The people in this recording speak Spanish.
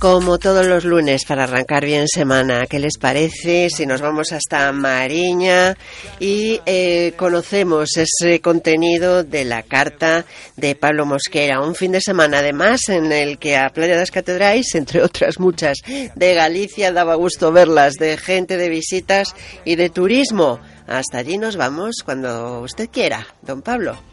Como todos los lunes para arrancar bien semana. ¿Qué les parece si nos vamos hasta Mariña y conocemos ese contenido de la carta de Pablo Mosquera? Un fin de semana además en el que a Playa das Catedrais, entre otras muchas de Galicia, daba gusto verlas, de gente, de visitas y de turismo. Hasta allí nos vamos cuando usted quiera, don Pablo.